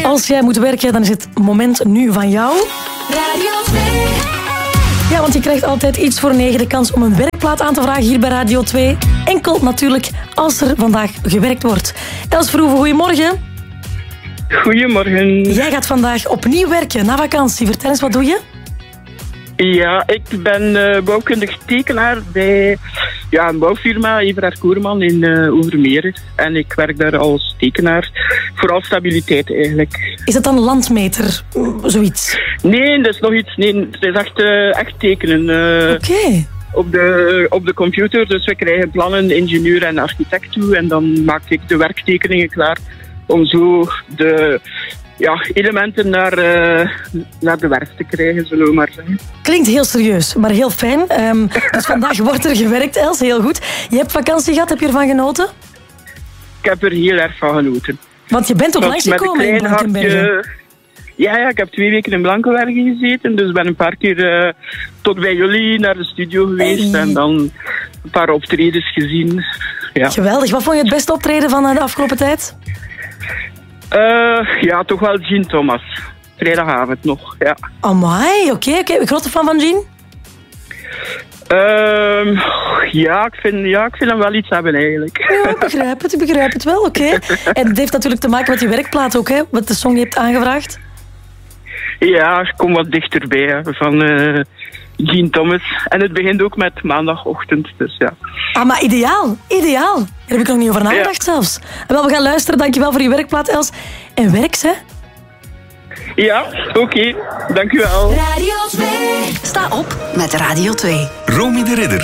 Als jij moet werken, dan is het moment nu van jou. Radio 2. Ja, want je krijgt altijd iets voor 9 de kans om een werkplaat aan te vragen hier bij Radio 2. Enkel natuurlijk als er vandaag gewerkt wordt. Els Verhoeven, goedemorgen. Goedemorgen. Jij gaat vandaag opnieuw werken na vakantie. Vertel eens, wat doe je? Ja, ik ben bouwkundig tekenaar bij een bouwfirma, Everaert Koerman in Overmeren. En ik werk daar als tekenaar. Vooral stabiliteit eigenlijk. Is dat dan landmeter? Zoiets? Nee, dat is nog iets. Nee, het is echt tekenen. Oké. Op de computer. Dus we krijgen plannen, ingenieur en architect toe. En dan maak ik de werktekeningen klaar. Om zo de elementen naar de werf te krijgen, zullen we maar zeggen. Klinkt heel serieus, maar heel fijn. Dus vandaag wordt er gewerkt, Els. Heel goed. Je hebt vakantie gehad, heb je ervan genoten? Ik heb er heel erg van genoten. Want je bent ook langsgekomen in Blankenbergen. Ja, ik heb 2 weken in Blankenbergen gezeten. Dus ben een paar keer tot bij jullie naar de studio geweest. En dan een paar optredens gezien. Ja. Geweldig. Wat vond je het beste optreden van de afgelopen tijd? Toch wel Jean Thomas. Vrijdagavond nog, ja. Amai, oké. Grote fan van Jean? Ik vind hem wel iets hebben eigenlijk. Ja, ik begrijp het wel, oké. En het heeft natuurlijk te maken met je werkplaat ook, hè? Wat de song je hebt aangevraagd. Ja, ik kom wat dichterbij hè, van Jean Thomas. En het begint ook met maandagochtend, dus ja. Ah, maar ideaal. Daar heb ik nog niet over nagedacht zelfs. Wel, we gaan luisteren. Dankjewel voor je werkplaat, Els. En werks, hè? Ja, oké. Dank u wel. Radio 2. Sta op met Radio 2. Romy de Ridder.